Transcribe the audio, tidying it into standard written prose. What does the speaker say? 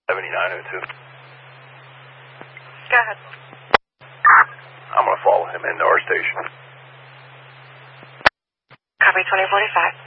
7902. Go ahead. I'm going to follow him into our station. Copy 2045.